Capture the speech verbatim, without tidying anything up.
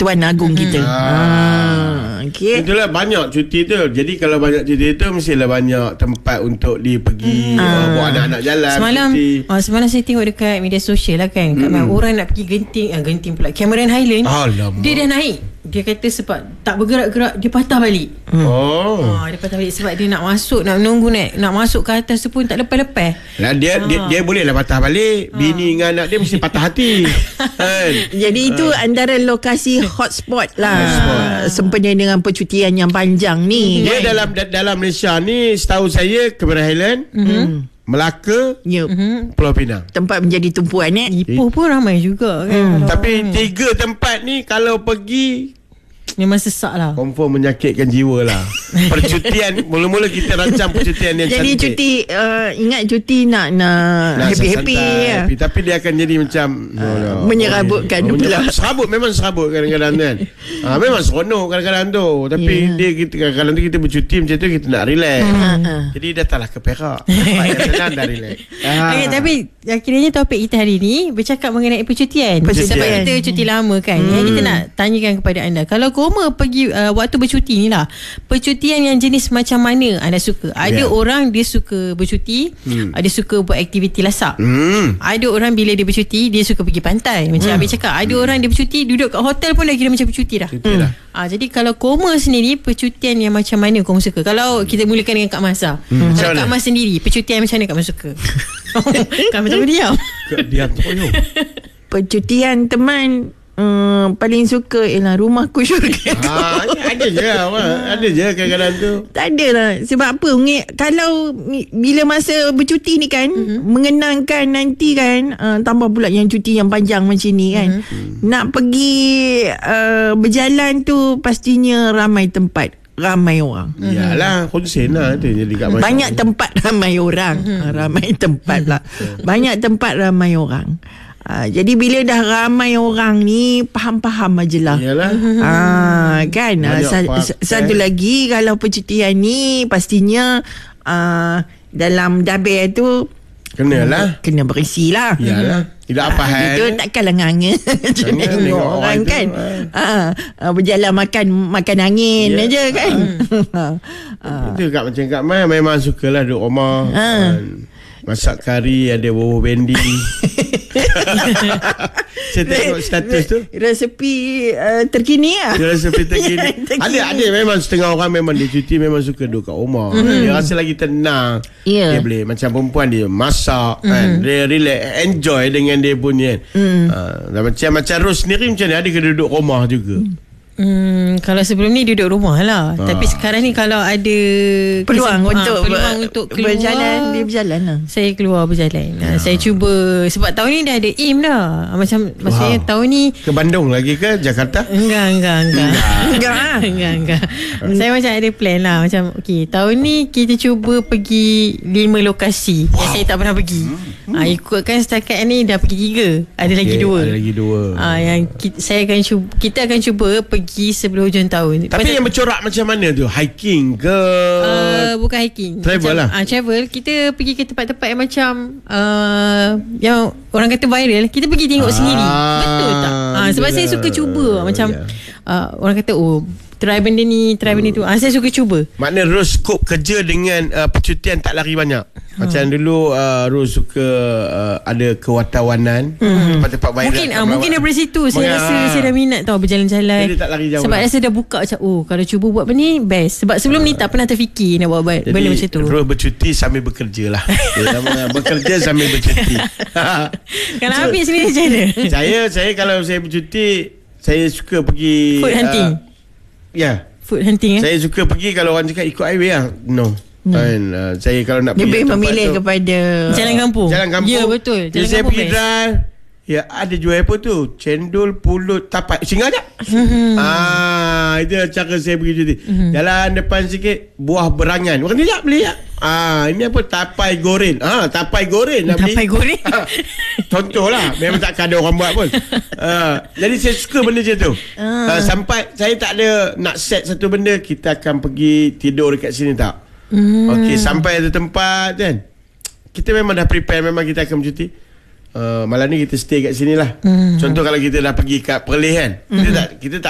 Persatuan Agung kita. Ah. Ah, okay. Itulah banyak cuti tu. Jadi kalau banyak cuti tu mestilah banyak tempat untuk dia pergi, hmm. uh, bawa anak-anak jalan. Semalam oh, semalam saya tengok dekat media sosial lah kan, kat hmm. orang nak pergi Genting, ah, Genting pula Cameron Highland. Alamak. Dia dah naik. Dia kata sebab tak bergerak-gerak, dia patah balik. Hmm. Oh. Ah, dia patah balik sebab dia nak masuk, nak menunggu naik, nak masuk ke atas tu pun tak lepas-lepas. Nah, dia, ah. dia dia bolehlah patah balik. Ah. Bini dengan anak dia mesti patah hati. Kan? Jadi itu ah. antara lokasi hotspot lah. Hotspot. Sempena dengan percutian yang panjang ni. Dia kan? dalam dalam Malaysia ni setahu saya Cameron Highland, mm-hmm. Melaka, yep. mm-hmm. Pulau Pinang. Tempat menjadi tumpuan eh. Ipoh pun ramai juga kan. Hmm. Tapi tiga tempat ni kalau pergi memang sesak lah. Confirm menyakitkan jiwa lah. Percutian, mula-mula kita rancang percutian yang jadi cantik. cuti uh, ingat cuti nak nak, nak happy-happy ya. happy. Tapi dia akan jadi macam uh, uh, menyerabutkan oh, pula. Serabut, memang serabut kadang-kadang kan. uh, Memang seronok kadang-kadang tu. Tapi yeah. dia kita, kadang-kadang tu kita bercuti macam tu, kita nak relax. uh-huh. Jadi datanglah ke Perak. Tempat yang senang dah relax. uh. Okay, tapi akhirnya topik kita hari ni bercakap mengenai percutian. Percutian. Sebab kita cuti lama kan. hmm. Yang kita nak tanyakan kepada anda, kalau Koma pergi uh, waktu bercuti ni lah, percutian yang jenis macam mana anda suka? Ada yeah. orang dia suka bercuti, hmm. ada suka buat aktiviti lasak. hmm. Ada orang bila dia bercuti dia suka pergi pantai. Macam hmm. Habib cakap, ada hmm. orang dia bercuti duduk kat hotel pun dah kira macam bercuti dah. hmm. Ah, jadi kalau Koma sendiri, percutian yang macam mana Koma suka? Kalau kita mulakan dengan Kak Masa, hmm. kalau Kak Mas sendiri, percutian macam mana Kak Mas suka? Kak Mas tak diam. Diam tu. Percutian teman Hmm, paling suka ialah rumahku syurga. Ha, ada je ada je kadang-kadang tu. Tak ada lah. Sebab apa? Kalau bila masa bercuti ni kan, mm-hmm. mengenangkan nanti kan, uh, tambah pula yang cuti yang panjang macam ni kan, mm-hmm. nak pergi uh, berjalan tu pastinya ramai tempat, ramai orang. Yalah, konsen lah tu jadi kat masyarakat. Banyak tempat ramai orang. Mm-hmm. Ramai tempat lah. Banyak tempat ramai orang. Uh, jadi bila dah ramai orang ni, faham-faham aje lah. Yalah. Ah, kan. Uh, sa- sa- satu lagi, kalau percutian ni pastinya uh, dalam dabel tu kenalah, kena berisi lah. Yalah. Tidak apa hal. Itu takkanlah nganga tengok orang kan. Ah, uh, berjalan makan makan angin yeah. aja kan. uh. Itu kat macam Kak Mai memang sukalah duduk rumah. Uh. Masak kari, ada bubur bendi. Saya tengok status tu. Resepi uh, terkini lah. Resepi terkini. terkini. Ada ada memang setengah orang memang dia cuti memang suka duduk kat rumah. Mm-hmm. Dia rasa lagi tenang. Yeah. Dia boleh macam perempuan dia masak, mm-hmm. kan. Dia relax, enjoy dengan dia punya. Mm. Uh, macam macam Ros sendiri macam ni, ada ke duduk rumah juga? Mm. Hmm, kalau sebelum ni duduk rumah lah. ha. Tapi sekarang ni kalau ada peluang kesem- untuk, ha, peluang ber- untuk keluar, berjalan, dia berjalan lah. Saya keluar berjalan. ha. Saya cuba, sebab tahun ni dah ada aim dah. Macam wow. maksudnya tahun ni ke Bandung lagi ke Jakarta? Enggak Enggak Enggak Enggak Enggak Enggak Saya macam ada plan lah. Macam okay, tahun ni kita cuba pergi lima lokasi wow. yang saya tak pernah pergi. hmm. ha, Ikutkan setakat ni dah pergi tiga. Ada okay, lagi dua Ada lagi dua ha, Yang kita, saya akan cuba, kita akan cuba pergi sebelum hujung tahun. Tapi macam, yang bercorak macam mana tu? Hiking ke? Uh, bukan hiking. Travel macam, lah. Uh, travel. Kita pergi ke tempat-tempat yang macam uh, yang orang kata viral. Kita pergi tengok ah, sendiri. Betul tak? Uh, sebab saya suka cuba. Uh, macam yeah. uh, orang kata, oh, try benda ni, try benda tu. Uh, saya suka cuba. Maknanya Ros skop kerja dengan uh, percutian tak lari banyak. Macam hmm. dulu uh, Ros suka uh, ada kewartawanan, hmm. tempat-tempat viral. Mungkin uh, mungkin daripada situ saya rasa saya dah minat tau berjalan-jalan. Jadi tak lari jauh. Sebab lah. rasa dah buka macam, oh, kalau cuba buat benda ni best. Sebab sebelum uh, ni tak pernah terfikir nak buat benda jadi, macam tu. Ros bercuti sambil bekerja lah. Bekerja sambil bercuti. Kalau Habib sendiri macam mana? Saya saya kalau saya bercuti, saya suka pergi food hunting. Uh, ya. Yeah. Food hunting eh? Saya suka pergi kalau orang cakap ikut highway lah. No. Hmm. And, uh, saya kalau nak lebih pergi memilih tu, kepada jalan kampung. Jalan kampung. Ya betul. Jalan saya kampung pergi best. drive. Ya ada jual apa tu? Cendol, pulut, tapai. Singa tak? Mm-hmm. Ah, itu cara saya pergi cuti. Mm-hmm. Jalan depan sikit, buah berangan. Orang ni tak beli tak? Ah, ini apa? Tapai goreng. Ah, tapai goreng nak beli. Tapai goreng. Ah, contohlah, memang tak ada orang buat pun. Ah, jadi saya suka benda macam tu. Ah. Ah, sampai saya tak ada nak set satu benda, kita akan pergi tidur dekat sini tak? Mm. Okey, sampai ada tempat kan. Kita memang dah prepare, memang kita akan bercuti. Uh, malam ni kita stay kat sini lah. mm. Contoh kalau kita dah pergi kat Perlis kan, mm. kita tak kita tak